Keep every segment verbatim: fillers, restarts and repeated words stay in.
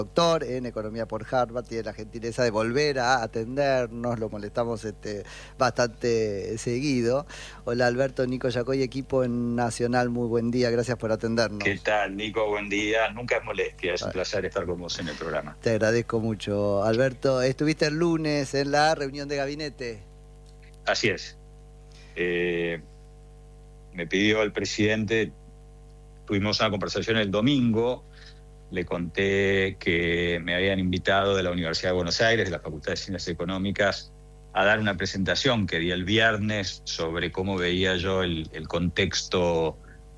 doctor en economía por Harvard, tiene la gentileza de volver a atendernos, lo molestamos este, bastante seguido. Hola Alberto, Nico Yacoy, equipo en Nacional, muy buen día, gracias por atendernos. ¿Qué tal, Nico? Buen día. Nunca es molestia, es un placer estar con vos en el programa. Te agradezco mucho. Alberto, estuviste el lunes en la reunión de gabinete. Así es. Eh, me pidió el presidente, tuvimos una conversación el domingo, le conté que me habían invitado de la Universidad de Buenos Aires, de la Facultad de Ciencias Económicas, a dar una presentación que di el viernes sobre cómo veía yo el, el contexto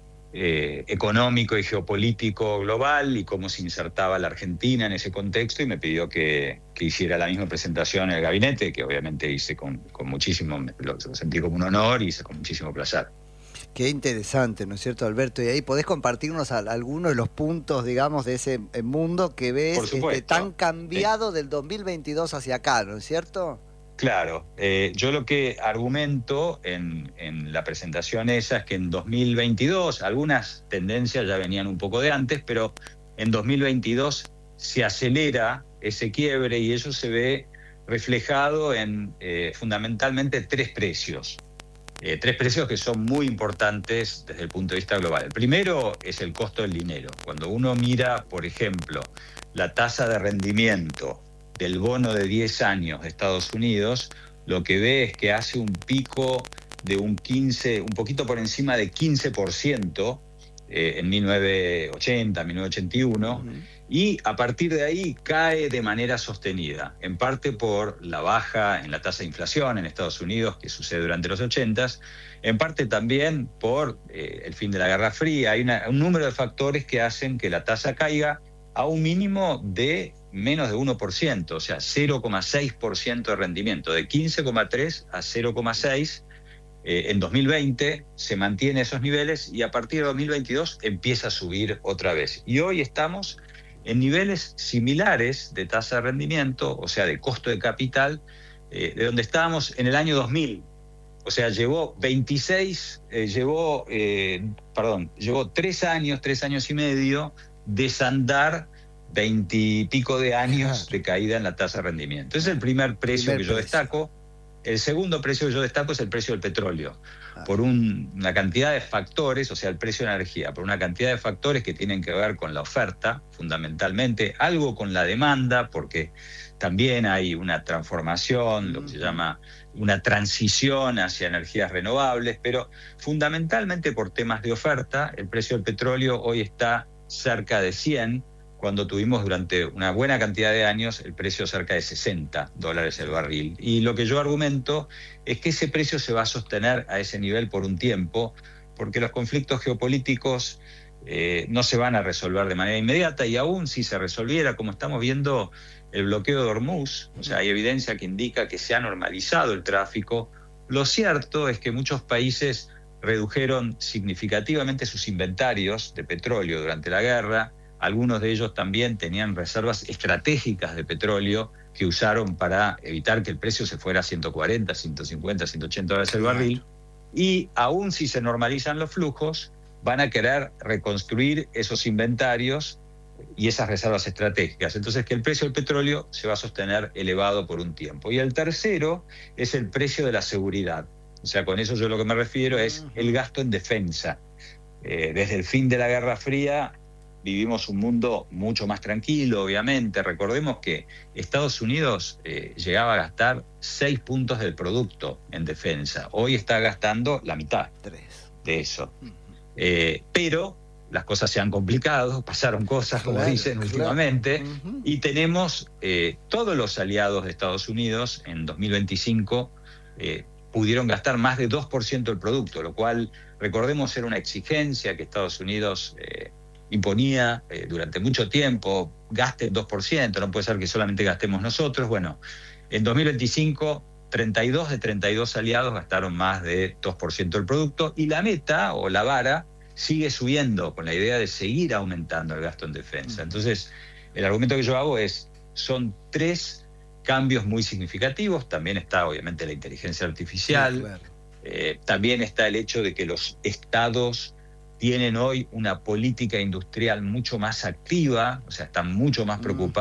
eh, económico y geopolítico global y cómo se insertaba la Argentina en ese contexto, y me pidió que, que hiciera la misma presentación en el gabinete, que obviamente hice con, con muchísimo, lo, lo sentí como un honor y hice con muchísimo placer. Qué interesante, ¿no es cierto, Alberto? Y ahí podés compartirnos a, a algunos de los puntos, digamos, de ese mundo que ves este, tan cambiado sí. del dos mil veintidós hacia acá, ¿no es cierto? Claro, eh, yo lo que argumento en, en la presentación esa es que en dos mil veintidós, algunas tendencias ya venían un poco de antes, pero en dos mil veintidós se acelera ese quiebre y eso se ve reflejado en eh, fundamentalmente tres precios. Eh, tres precios que son muy importantes desde el punto de vista global. El primero es el costo del dinero. Cuando uno mira, por ejemplo, la tasa de rendimiento del bono de diez años de Estados Unidos, lo que ve es que hace un pico de un quince, un poquito por encima de quince por ciento eh, en mil novecientos ochenta, mil novecientos ochenta y uno, uh-huh. y a partir de ahí cae de manera sostenida, en parte por la baja en la tasa de inflación en Estados Unidos, que sucede durante los ochentas, en parte también por eh, el fin de la Guerra Fría. Hay una, un número de factores que hacen que la tasa caiga a un mínimo de menos de uno por ciento, o sea, cero coma seis por ciento de rendimiento, de quince coma tres a cero coma seis. Eh, en dos mil veinte se mantiene esos niveles y a partir de dos mil veintidós empieza a subir otra vez. Y hoy estamos en niveles similares de tasa de rendimiento, o sea, de costo de capital, eh, de donde estábamos en el año dos mil. O sea, llevó veintiséis, eh, llevó, eh, perdón, llevó tres años, tres años y medio desandar veintipico de años de caída en la tasa de rendimiento. Ese es el primer precio primer que yo precio. destaco. El segundo precio que yo destaco es el precio del petróleo, ah. por un, una cantidad de factores, o sea, el precio de la energía, por una cantidad de factores que tienen que ver con la oferta, fundamentalmente, algo con la demanda, porque también hay una transformación, lo que se llama una transición hacia energías renovables, pero fundamentalmente por temas de oferta. El precio del petróleo hoy está cerca de cien, cuando tuvimos durante una buena cantidad de años el precio cerca de sesenta dólares el barril. Y lo que yo argumento es que ese precio se va a sostener a ese nivel por un tiempo, porque los conflictos geopolíticos eh, no se van a resolver de manera inmediata, y aún si se resolviera, como estamos viendo el bloqueo de Hormuz, o sea, hay evidencia que indica que se ha normalizado el tráfico. Lo cierto es que muchos países redujeron significativamente sus inventarios de petróleo durante la guerra. Algunos de ellos también tenían reservas estratégicas de petróleo que usaron para evitar que el precio se fuera a ciento cuarenta, ciento cincuenta, ciento ochenta dólares el barril. Y aún si se normalizan los flujos, van a querer reconstruir esos inventarios y esas reservas estratégicas. Entonces, que el precio del petróleo se va a sostener elevado por un tiempo. Y el tercero es el precio de la seguridad. O sea, con eso yo lo que me refiero es el gasto en defensa. Eh, desde el fin de la Guerra Fría vivimos un mundo mucho más tranquilo, obviamente. Recordemos que Estados Unidos eh, llegaba a gastar seis puntos del producto en defensa. Hoy está gastando la mitad de eso. Eh, pero las cosas se han complicado, pasaron cosas, como claro, dicen claro. últimamente, uh-huh. y tenemos eh, todos los aliados de Estados Unidos en dos mil veinticinco eh, pudieron gastar más de dos por ciento del producto, lo cual, recordemos, era una exigencia que Estados Unidos eh, imponía eh, durante mucho tiempo. Gasten dos por ciento, no puede ser que solamente gastemos nosotros. Bueno, en dos mil veinticinco, treinta y dos de treinta y dos aliados gastaron más de dos por ciento del producto, y la meta o la vara sigue subiendo con la idea de seguir aumentando el gasto en defensa. Entonces, el argumento que yo hago es, son tres cambios muy significativos. También está, obviamente, la inteligencia artificial. Sí, claro. eh, también está el hecho de que los estados tienen hoy una política industrial mucho más activa, o sea, están mucho más preocupados